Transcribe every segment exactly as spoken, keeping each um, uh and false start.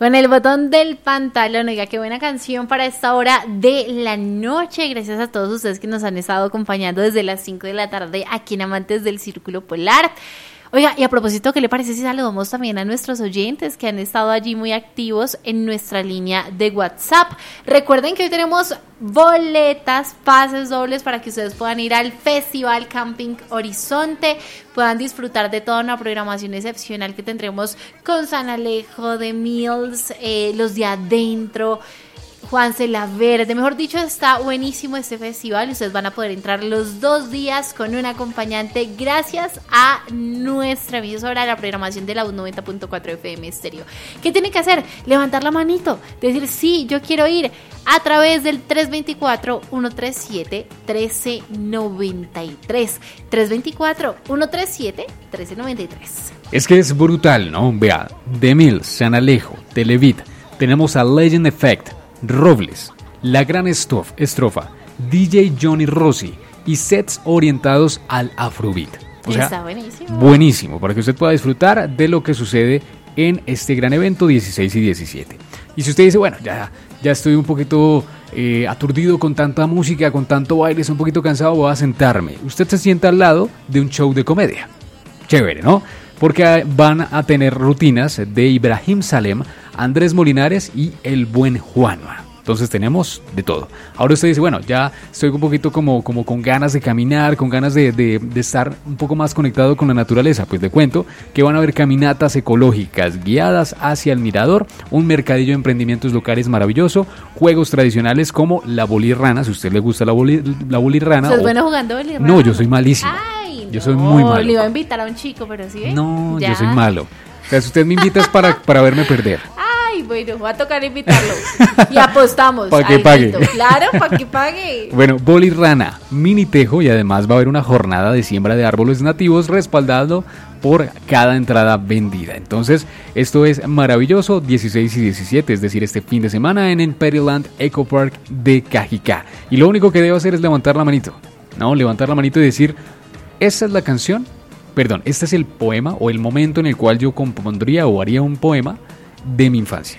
Con el botón del pantalón. Oiga, qué buena canción para esta hora de la noche. Gracias a todos ustedes que nos han estado acompañando desde las cinco de la tarde aquí en Amantes del Círculo Polar. Oiga, y a propósito, ¿qué le parece si saludamos también a nuestros oyentes que han estado allí muy activos en nuestra línea de WhatsApp? Recuerden que hoy tenemos boletas, pases dobles para que ustedes puedan ir al Festival Camping Horizonte, puedan disfrutar de toda una programación excepcional que tendremos con San Alejo, The Mills, eh, los de adentro, Juanse La Verde, mejor dicho, está buenísimo este festival y ustedes van a poder entrar los dos días con un acompañante gracias a nuestra emisora, la programación de la U noventa punto cuatro F M Estéreo. ¿Qué tienen que hacer? Levantar la manito, decir sí, yo quiero ir a través del tres dos cuatro, uno tres siete, uno tres nueve tres, tres dos cuatro, uno tres siete, uno tres nueve tres. Es que es brutal, ¿no? Vea, The Mills, San Alejo, Televit, tenemos a Legend Effect, Robles, La Gran Estof, Estrofa, D J Johnny Rossi y sets orientados al Afrobeat. O sea, está buenísimo. Buenísimo, para que usted pueda disfrutar de lo que sucede en este gran evento dieciséis y diecisiete. Y si usted dice, bueno, ya, ya estoy un poquito eh, aturdido con tanta música, con tanto baile, estoy un poquito cansado, voy a sentarme. Usted se sienta al lado de un show de comedia. Chévere, ¿no? Porque van a tener rutinas de Ibrahim Salem, Andrés Molinares y el buen Juanma. Entonces tenemos de todo. Ahora usted dice, bueno, ya estoy un poquito como, como con ganas de caminar, con ganas de, de, de estar un poco más conectado con la naturaleza. Pues le cuento que van a haber caminatas ecológicas guiadas hacia el mirador, un mercadillo de emprendimientos locales maravilloso, juegos tradicionales como la bolirrana, si a usted le gusta la, boli, la bolirrana. ¿Usted es o... bueno jugando bolirrana? No, yo soy malísimo. Ay, yo no, soy muy malo. Le iba a invitar a un chico, pero sí, ¿eh? No, ya. Yo soy malo. O sea, si usted me invita es para, para verme perder. Ay, bueno, va a tocar invitarlo. Y apostamos. Para que pague. Claro, para que pague. Bueno, bolirrana, mini tejo y además va a haber una jornada de siembra de árboles nativos respaldado por cada entrada vendida. Entonces, esto es maravilloso, dieciséis y diecisiete, es decir, este fin de semana en el Peryland Eco Park de Cajicá. Y lo único que debe hacer es levantar la manito, ¿no? Levantar la manito y decir, esta es la canción, perdón, este es el poema o el momento en el cual yo compondría o haría un poema de mi infancia.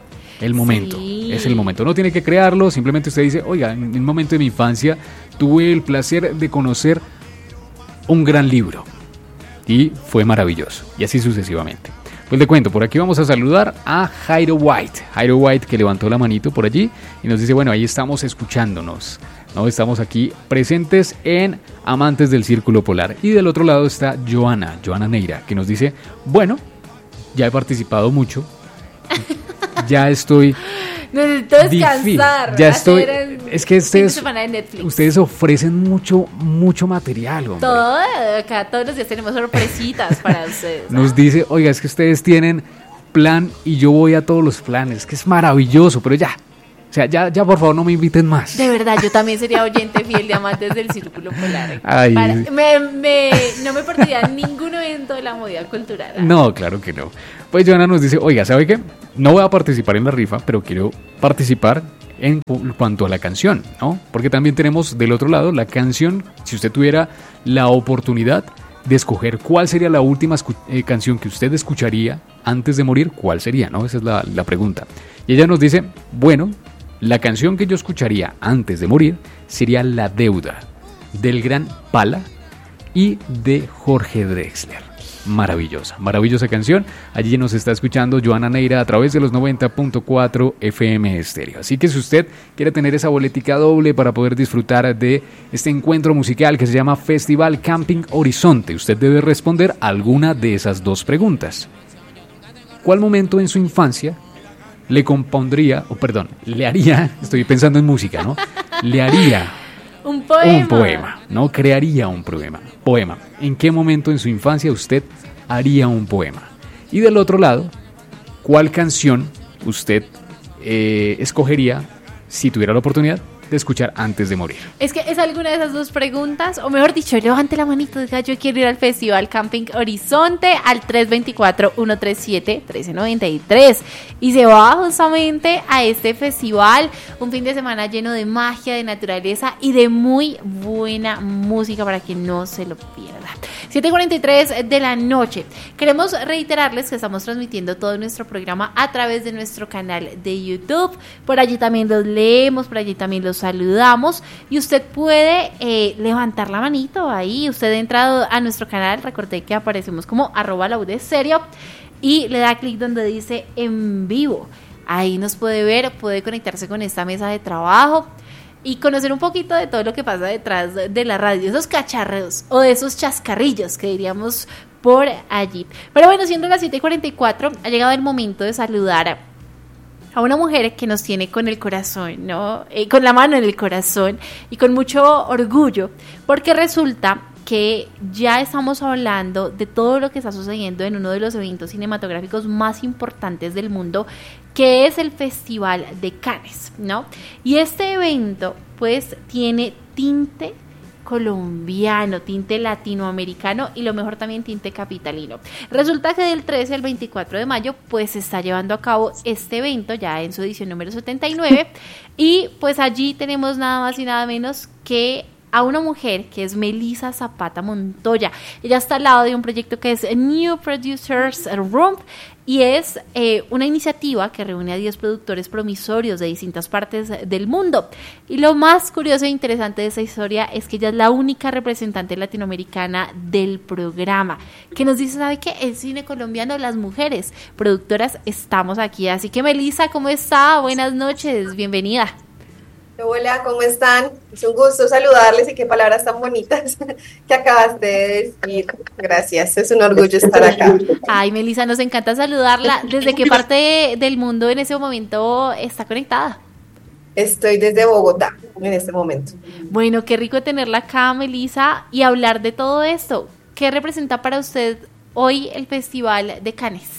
El momento, sí. Es el momento. No tiene que crearlo, simplemente usted dice, oiga, en el momento de mi infancia tuve el placer de conocer un gran libro y fue maravilloso, y así sucesivamente. Pues le cuento, por aquí vamos a saludar a Jairo White, Jairo White que levantó la manito por allí y nos dice, bueno, ahí estamos escuchándonos, ¿no? Estamos aquí presentes en Amantes del Círculo Polar. Y del otro lado está Joana, Joana Neira, que nos dice, bueno, ya he participado mucho, ya estoy... Necesito descansar. Ya estoy. Es que ustedes, ustedes ofrecen mucho, mucho material, hombre. Todo, acá todos los días tenemos sorpresitas para ustedes. ¿No? Nos dice, oiga, es que ustedes tienen plan y yo voy a todos los planes. Es que es maravilloso, pero ya. O sea, ya, ya por favor no me inviten más. De verdad, yo también sería oyente fiel de Amantes del Círculo Polar. Ay. Para, me, me, no me perdería ningún evento de la movida cultural. No, claro que no. Pues Joana nos dice, oiga, ¿sabe qué? No voy a participar en la rifa, pero quiero participar en cuanto a la canción, ¿no? Porque también tenemos del otro lado la canción, si usted tuviera la oportunidad de escoger cuál sería la última escu- eh, canción que usted escucharía antes de morir, ¿cuál sería, no? Esa es la, la pregunta. Y ella nos dice, bueno, la canción que yo escucharía antes de morir sería La Deuda, del gran Pala y de Jorge Drexler. Maravillosa, maravillosa canción. Allí nos está escuchando Joana Neira a través de los noventa punto cuatro F M Estéreo. Así que si usted quiere tener esa boletica doble para poder disfrutar de este encuentro musical que se llama Festival Camping Horizonte, usted debe responder alguna de esas dos preguntas. ¿Cuál momento en su infancia le compondría, o perdón, le haría, estoy pensando en música, ¿no? Le haría un poema. Un poema, ¿no? Crearía un poema. Poema. ¿En qué momento en su infancia usted haría un poema? Y del otro lado, ¿cuál canción usted eh, escogería si tuviera la oportunidad de escuchar antes de morir? Es que es alguna de esas dos preguntas, o mejor dicho, levante la manito, diga yo quiero ir al Festival Camping Horizonte al tres dos cuatro, uno tres siete, uno tres nueve tres y se va justamente a este festival, un fin de semana lleno de magia, de naturaleza y de muy buena música para que no se lo pierda. siete y cuarenta y tres de la noche. Queremos reiterarles que estamos transmitiendo todo nuestro programa a través de nuestro canal de YouTube. Por allí también los leemos, por allí también los saludamos. Y usted puede eh, levantar la manito ahí. Usted entra a nuestro canal, recordé que aparecemos como arroba laudeserio y le da clic donde dice en vivo. Ahí nos puede ver, puede conectarse con esta mesa de trabajo y conocer un poquito de todo lo que pasa detrás de la radio, esos cacharreos o de esos chascarrillos que diríamos por allí. Pero bueno, siendo las siete y cuarenta y cuatro, ha llegado el momento de saludar a una mujer que nos tiene con el corazón, ¿no? Eh, con la mano en el corazón y con mucho orgullo, porque resulta que ya estamos hablando de todo lo que está sucediendo en uno de los eventos cinematográficos más importantes del mundo, que es el Festival de Cannes, ¿no? Y este evento, pues, tiene tinte colombiano, tinte latinoamericano y lo mejor también tinte capitalino. Resulta que del trece al veinticuatro de mayo pues se está llevando a cabo este evento ya en su edición número setenta y nueve y pues allí tenemos nada más y nada menos que a una mujer que es Melissa Zapata Montoya. Ella está al lado de un proyecto que es New Producers Room y es eh, una iniciativa que reúne a diez productores promisorios de distintas partes del mundo. Y lo más curioso e interesante de esa historia es que ella es la única representante latinoamericana del programa, que nos dice, ¿sabe qué? El cine colombiano, las mujeres productoras estamos aquí. Así que Melissa, ¿cómo está? Buenas noches, bienvenida. Hola, ¿cómo están? Es un gusto saludarles y qué palabras tan bonitas que acabaste de decir. Gracias, es un orgullo estar acá. Ay, Melissa, nos encanta saludarla. ¿Desde qué parte del mundo en ese momento está conectada? Estoy desde Bogotá en este momento. Bueno, qué rico tenerla acá, Melissa, y hablar de todo esto. ¿Qué representa para usted hoy el Festival de Cannes?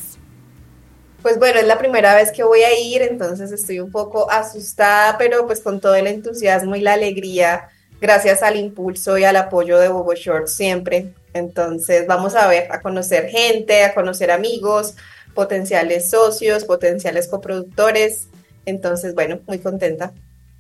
Pues bueno, es la primera vez que voy a ir, entonces estoy un poco asustada, pero pues con todo el entusiasmo y la alegría, gracias al impulso y al apoyo de Bogo Shorts siempre. Entonces vamos a ver, a conocer gente, a conocer amigos, potenciales socios, potenciales coproductores. Entonces, bueno, muy contenta.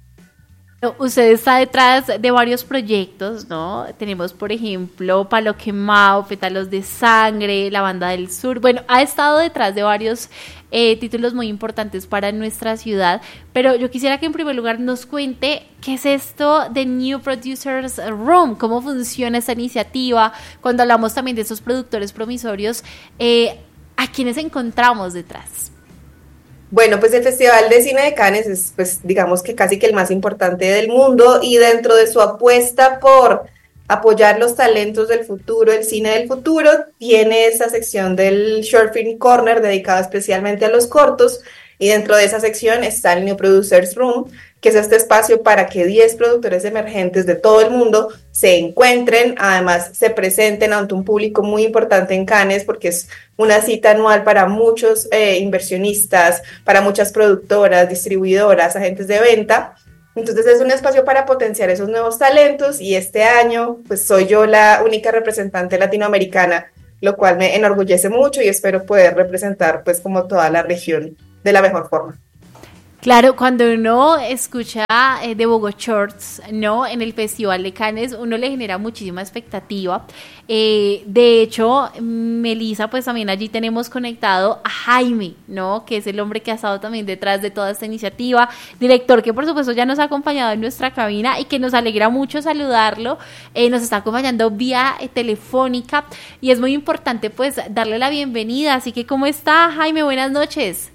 Usted está detrás de varios proyectos, ¿no? Tenemos, por ejemplo, Palo Quemado, Pétalos de Sangre, La Banda del Sur. Bueno, ha estado detrás de varios eh, títulos muy importantes para nuestra ciudad, pero yo quisiera que en primer lugar nos cuente qué es esto de New Producers Room, cómo funciona esta iniciativa, cuando hablamos también de esos productores promisorios, eh, ¿a quiénes encontramos detrás? Bueno, pues el Festival de Cine de Cannes es, pues, digamos que casi que el más importante del mundo y dentro de su apuesta por apoyar los talentos del futuro, el cine del futuro, tiene esa sección del Short Film Corner dedicada especialmente a los cortos y dentro de esa sección está el New Producers Room, que es este espacio para que diez productores emergentes de todo el mundo se encuentren, además se presenten ante un público muy importante en Cannes, porque es una cita anual para muchos eh, inversionistas, para muchas productoras, distribuidoras, agentes de venta. Entonces es un espacio para potenciar esos nuevos talentos y este año pues soy yo la única representante latinoamericana, lo cual me enorgullece mucho y espero poder representar pues como toda la región de la mejor forma. Claro, cuando uno escucha eh, de Bogo Shorts, ¿no? En el Festival de Cannes, uno le genera muchísima expectativa. Eh, de hecho, Melissa, pues también allí tenemos conectado a Jaime, ¿no? Que es el hombre que ha estado también detrás de toda esta iniciativa, director que por supuesto ya nos ha acompañado en nuestra cabina y que nos alegra mucho saludarlo. Eh, nos está acompañando vía eh, telefónica y es muy importante pues darle la bienvenida. Así que, ¿cómo está, Jaime? Buenas noches.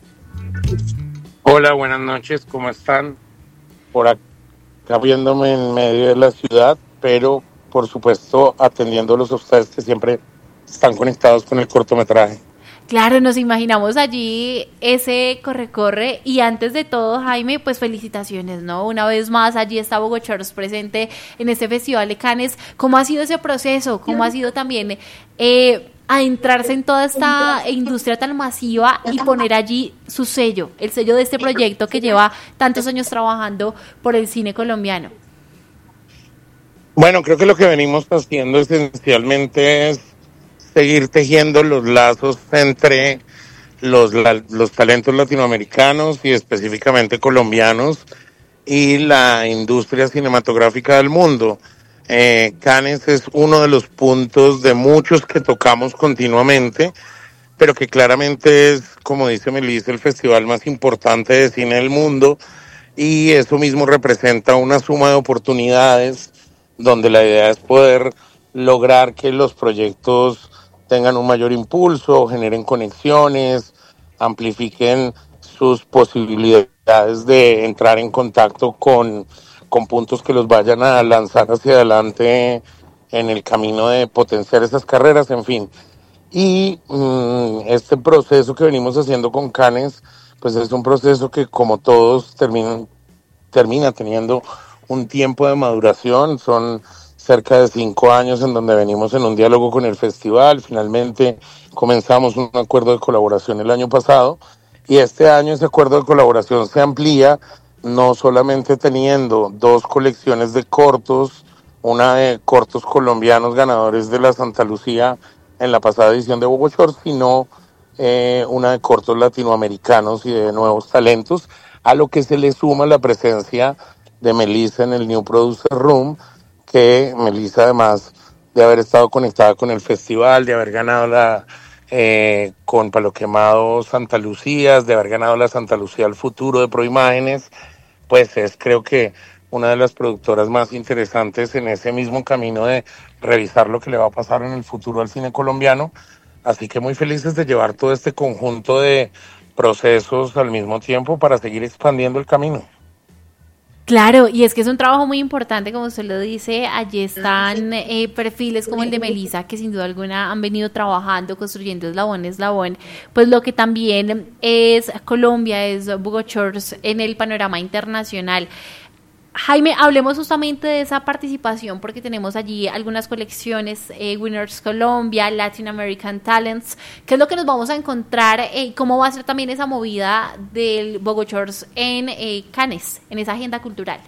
Hola, buenas noches, ¿cómo están? Por acá viéndome en medio de la ciudad, pero por supuesto atendiéndolos a ustedes que siempre están conectados con el cortometraje. Claro, nos imaginamos allí ese corre-corre y antes de todo, Jaime, pues felicitaciones, ¿no? Una vez más, allí está Bogo Shorts presente en este Festival de Cannes. ¿Cómo ha sido ese proceso? ¿Cómo ha sido también eh, adentrarse en toda esta industria tan masiva y poner allí su sello, el sello de este proyecto que lleva tantos años trabajando por el cine colombiano? Bueno, creo que lo que venimos haciendo esencialmente es seguir tejiendo los lazos entre los, la, los talentos latinoamericanos y específicamente colombianos y la industria cinematográfica del mundo. Eh, Cannes es uno de los puntos de muchos que tocamos continuamente, pero que claramente es, como dice Melissa, el festival más importante de cine del mundo, y eso mismo representa una suma de oportunidades donde la idea es poder lograr que los proyectos tengan un mayor impulso, generen conexiones, amplifiquen sus posibilidades de entrar en contacto con, con puntos que los vayan a lanzar hacia adelante en el camino de potenciar esas carreras, en fin. Y mmm, este proceso que venimos haciendo con Cannes, pues es un proceso que, como todos, termina, termina teniendo un tiempo de maduración. Son cerca de cinco años en donde venimos en un diálogo con el festival. Finalmente comenzamos un acuerdo de colaboración el año pasado, y este año ese acuerdo de colaboración se amplía, no solamente teniendo dos colecciones de cortos, una de cortos colombianos ganadores de la Santa Lucía en la pasada edición de Bogo Shorts, sino eh, una de cortos latinoamericanos y de nuevos talentos, a lo que se le suma la presencia de Melissa en el New Producer Room, que Melissa, además de haber estado conectada con el festival, de haber ganado la eh, con Palo Quemado Santa Lucía, de haber ganado la Santa Lucía al Futuro de Proimágenes, pues es, creo que, una de las productoras más interesantes en ese mismo camino de revisar lo que le va a pasar en el futuro al cine colombiano. Así que muy felices de llevar todo este conjunto de procesos al mismo tiempo para seguir expandiendo el camino. Claro, y es que es un trabajo muy importante, como usted lo dice. Allí están eh, perfiles como el de Melissa, que sin duda alguna han venido trabajando, construyendo eslabón a eslabón. Pues lo que también es Colombia, es Bogo Shorts en el panorama internacional. Jaime, hablemos justamente de esa participación, porque tenemos allí algunas colecciones, eh, Winners Colombia, Latin American Talents. ¿Qué es lo que nos vamos a encontrar? Eh, ¿Cómo va a ser también esa movida del Bogo Shorts en eh, Cannes, en esa agenda cultural?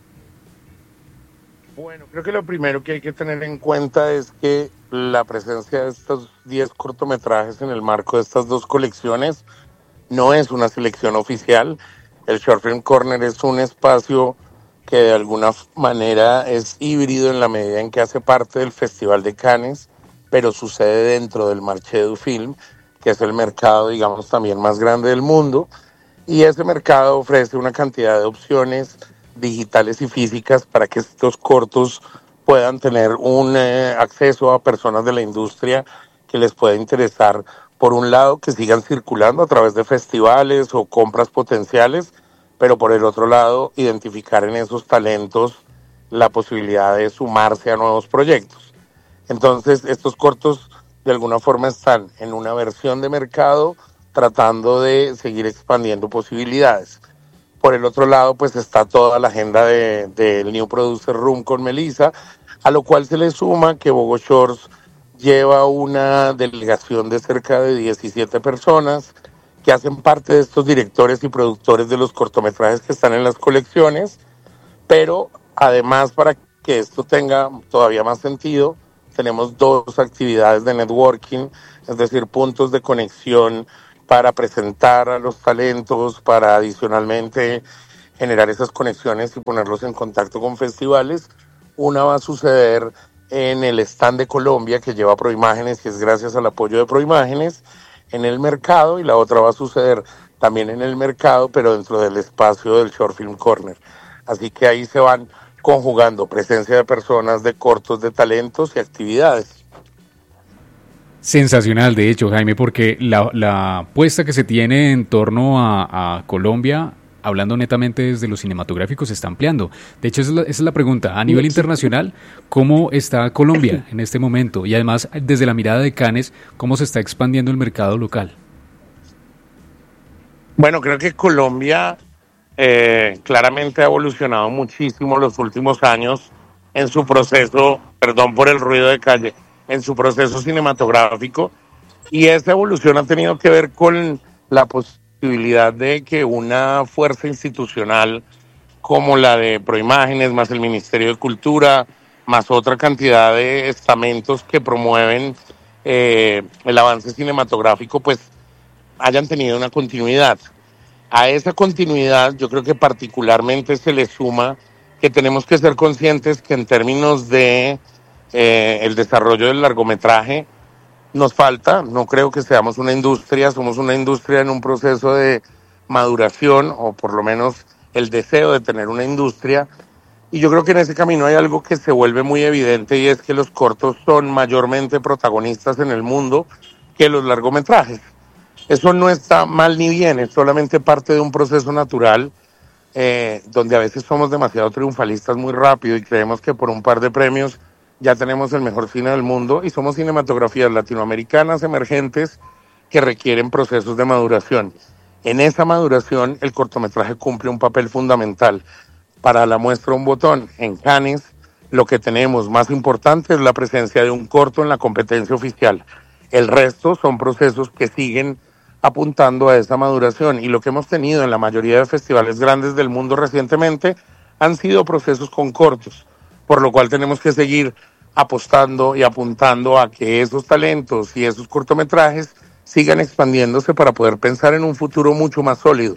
Bueno, creo que lo primero que hay que tener en cuenta es que la presencia de estos diez cortometrajes en el marco de estas dos colecciones no es una selección oficial. El Short Film Corner es un espacio que de alguna manera es híbrido en la medida en que hace parte del Festival de Cannes, pero sucede dentro del Marché du Film, que es el mercado, digamos, también más grande del mundo, y ese mercado ofrece una cantidad de opciones digitales y físicas para que estos cortos puedan tener un eh, acceso a personas de la industria que les pueda interesar, por un lado, que sigan circulando a través de festivales o compras potenciales, pero por el otro lado, identificar en esos talentos la posibilidad de sumarse a nuevos proyectos. Entonces, estos cortos de alguna forma están en una versión de mercado tratando de seguir expandiendo posibilidades. Por el otro lado, pues está toda la agenda del de, de New Producer Room con Melissa, a lo cual se le suma que Bogo Shorts lleva una delegación de cerca de diecisiete personas, que hacen parte de estos directores y productores de los cortometrajes que están en las colecciones, pero además, para que esto tenga todavía más sentido, tenemos dos actividades de networking, es decir, puntos de conexión para presentar a los talentos, para adicionalmente generar esas conexiones y ponerlos en contacto con festivales. Una va a suceder en el stand de Colombia que lleva Proimágenes, y es gracias al apoyo de Proimágenes en el mercado, y la otra va a suceder también en el mercado, pero dentro del espacio del Short Film Corner. Así que ahí se van conjugando presencia de personas, de cortos, de talentos y actividades. Sensacional, de hecho, Jaime, porque la, la apuesta que se tiene en torno a, a Colombia, hablando netamente desde lo cinematográfico, se está ampliando. De hecho, esa es la, esa es la pregunta. A nivel internacional, ¿cómo está Colombia en este momento? Y además, desde la mirada de Cannes, ¿cómo se está expandiendo el mercado local? Bueno, creo que Colombia eh, claramente ha evolucionado muchísimo los últimos años en su proceso, perdón por el ruido de calle, en su proceso cinematográfico, y esa evolución ha tenido que ver con la posibilidad de que una fuerza institucional como la de Proimágenes, más el Ministerio de Cultura, más otra cantidad de estamentos que promueven eh, el avance cinematográfico, pues hayan tenido una continuidad. A esa continuidad yo creo que particularmente se le suma que tenemos que ser conscientes que en términos de eh, el desarrollo del largometraje nos falta. No creo que seamos una industria, somos una industria en un proceso de maduración, o por lo menos el deseo de tener una industria, y yo creo que en ese camino hay algo que se vuelve muy evidente, y es que los cortos son mayormente protagonistas en el mundo que los largometrajes. Eso no está mal ni bien, es solamente parte de un proceso natural, eh, donde a veces somos demasiado triunfalistas muy rápido y creemos que por un par de premios ya tenemos el mejor cine del mundo, y somos cinematografías latinoamericanas emergentes que requieren procesos de maduración. En esa maduración, el cortometraje cumple un papel fundamental. Para la muestra un botón, en Cannes, lo que tenemos más importante es la presencia de un corto en la competencia oficial. El resto son procesos que siguen apuntando a esa maduración, y lo que hemos tenido en la mayoría de festivales grandes del mundo recientemente han sido procesos con cortos, por lo cual tenemos que seguir apostando y apuntando a que esos talentos y esos cortometrajes sigan expandiéndose para poder pensar en un futuro mucho más sólido.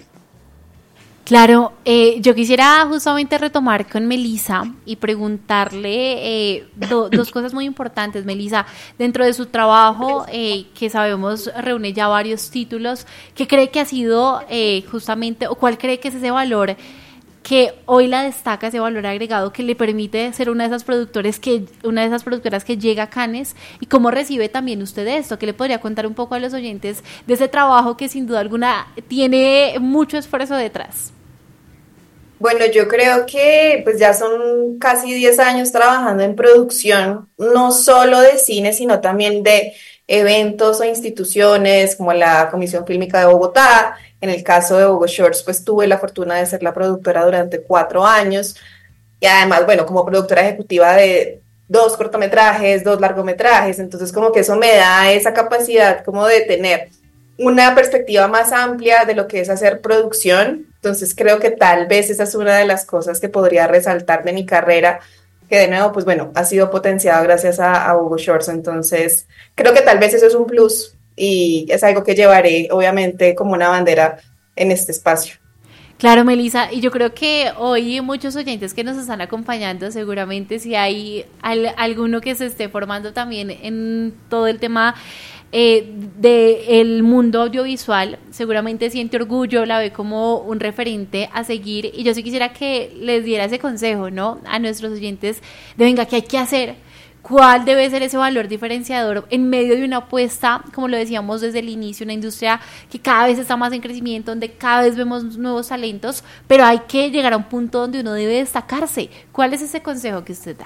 Claro, eh, yo quisiera justamente retomar con Melissa y preguntarle eh, do, dos cosas muy importantes. Melissa, dentro de su trabajo, eh, que sabemos reúne ya varios títulos, ¿qué cree que ha sido eh, justamente, o cuál cree que es ese valor que hoy la destaca, ese valor agregado que le permite ser una de esas productores que, una de esas productoras que llega a Cannes? ¿Y cómo recibe también usted esto? ¿Qué le podría contar un poco a los oyentes de ese trabajo que sin duda alguna tiene mucho esfuerzo detrás? Bueno, yo creo que pues ya son casi diez años trabajando en producción, no solo de cine, sino también de eventos o instituciones como la Comisión Fílmica de Bogotá. En el caso de Hugo Shorts, pues tuve la fortuna de ser la productora durante cuatro años, y además, bueno, como productora ejecutiva de dos cortometrajes, dos largometrajes, entonces como que eso me da esa capacidad como de tener una perspectiva más amplia de lo que es hacer producción. Entonces creo que tal vez esa es una de las cosas que podría resaltar de mi carrera, que de nuevo, pues bueno, ha sido potenciada gracias a, a Hugo Shorts. Entonces creo que tal vez eso es un plus, y es algo que llevaré obviamente como una bandera en este espacio. Claro, Melissa, y yo creo que hoy muchos oyentes que nos están acompañando, seguramente si hay al, alguno que se esté formando también en todo el tema eh, del mundo audiovisual, seguramente siente orgullo, la ve como un referente a seguir, y yo sí quisiera que les diera ese consejo, ¿no?, a nuestros oyentes de venga, ¿qué hay que hacer? ¿Cuál debe ser ese valor diferenciador en medio de una apuesta, como lo decíamos desde el inicio, una industria que cada vez está más en crecimiento, donde cada vez vemos nuevos talentos, pero hay que llegar a un punto donde uno debe destacarse? ¿Cuál es ese consejo que usted da?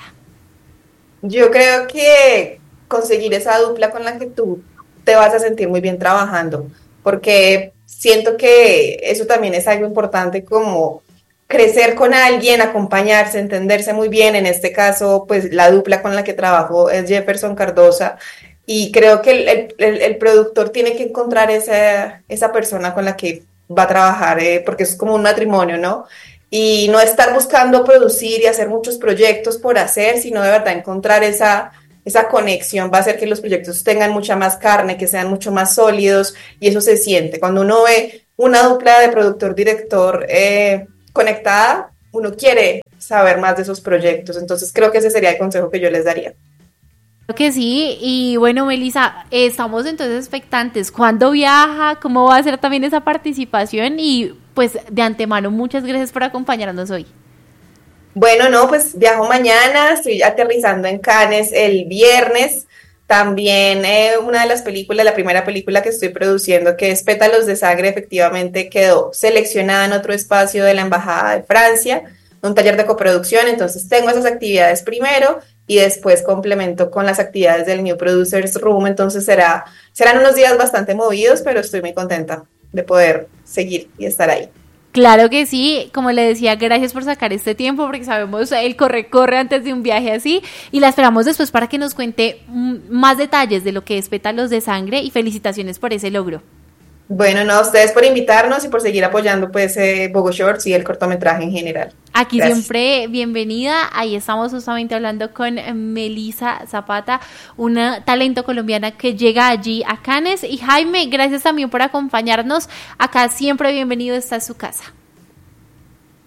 Yo creo que conseguir esa dupla con la que tú te vas a sentir muy bien trabajando, porque siento que eso también es algo importante, como crecer con alguien, acompañarse, entenderse muy bien. En este caso, pues la dupla con la que trabajo es Jefferson Cardosa, y creo que el, el, el productor tiene que encontrar esa, esa persona con la que va a trabajar, eh, porque es como un matrimonio, ¿no? Y no estar buscando producir y hacer muchos proyectos por hacer, sino de verdad encontrar esa, esa conexión. Va a hacer que los proyectos tengan mucha más carne, que sean mucho más sólidos, y eso se siente. Cuando uno ve una dupla de productor-director eh, conectada, uno quiere saber más de esos proyectos. Entonces creo que ese sería el consejo que yo les daría. Creo que sí. Y bueno, Melissa, estamos entonces expectantes. ¿Cuándo viaja? ¿Cómo va a ser también esa participación? Y pues de antemano, muchas gracias por acompañarnos hoy. Bueno, no, pues viajo mañana, estoy aterrizando en Cannes el viernes. También eh, una de las películas, la primera película que estoy produciendo, que es Pétalos de Sangre, efectivamente quedó seleccionada en otro espacio de la Embajada de Francia, un taller de coproducción. Entonces tengo esas actividades primero y después complemento con las actividades del New Producers Room. Entonces será, serán unos días bastante movidos, pero estoy muy contenta de poder seguir y estar ahí. Claro que sí, como le decía, gracias por sacar este tiempo, porque sabemos el corre-corre antes de un viaje así, y la esperamos después para que nos cuente más detalles de lo que es Pétalos de Sangre, y felicitaciones por ese logro. Bueno, no, a ustedes por invitarnos y por seguir apoyando pues eh, Hugo Shorts y el cortometraje en general. Aquí Gracias. Siempre bienvenida. Ahí estamos justamente hablando con Melissa Zapata, una talento colombiana que llega allí a Cannes. Y Jaime, gracias también por acompañarnos. Acá siempre bienvenido, está en su casa.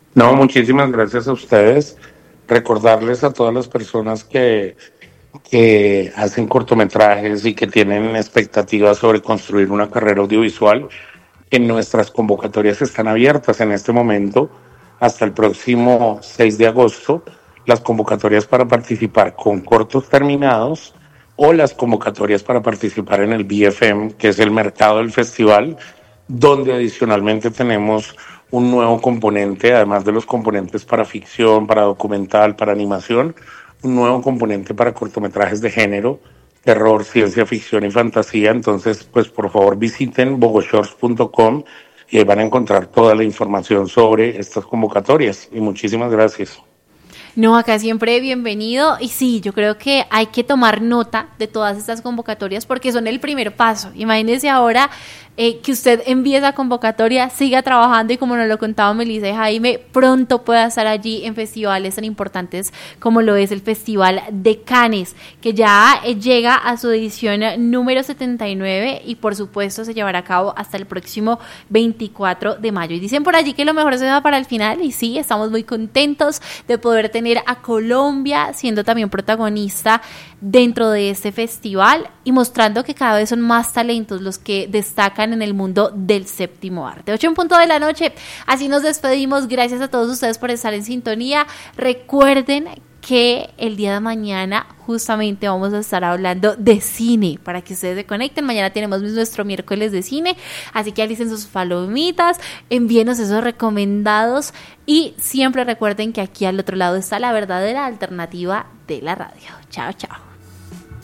No, muchísimas gracias a ustedes. Recordarles a todas las personas que, que hacen cortometrajes y que tienen expectativas sobre construir una carrera audiovisual, que nuestras convocatorias están abiertas en este momento hasta el próximo seis de agosto. Las convocatorias para participar con cortos terminados o las convocatorias para participar en el B F M, que es el mercado del festival, donde adicionalmente tenemos un nuevo componente, además de los componentes para ficción, para documental, para animación, un nuevo componente para cortometrajes de género, terror, ciencia ficción y fantasía. Entonces, pues por favor visiten bogoshorts punto com y ahí van a encontrar toda la información sobre estas convocatorias. Y muchísimas gracias. No, acá siempre bienvenido. Y sí, yo creo que hay que tomar nota de todas estas convocatorias porque son el primer paso. Imagínese ahora eh, que usted envíe esa convocatoria, siga trabajando y como nos lo contaba Melissa y Jaime, pronto pueda estar allí en festivales tan importantes como lo es el Festival de Cannes, que ya eh, llega a su edición número setenta y nueve y por supuesto se llevará a cabo hasta el próximo veinticuatro de mayo. Y dicen por allí que lo mejor se da para el final y sí, estamos muy contentos de poder tener tener a Colombia siendo también protagonista dentro de este festival y mostrando que cada vez son más talentos los que destacan en el mundo del séptimo arte. ocho en punto de la noche, así nos despedimos. Gracias a todos ustedes por estar en sintonía. Recuerden que el día de mañana justamente vamos a estar hablando de cine para que ustedes se conecten. Mañana tenemos nuestro miércoles de cine, así que alicen sus palomitas, envíenos esos recomendados y siempre recuerden que aquí al otro lado está la verdadera alternativa de la radio. Chao, chao.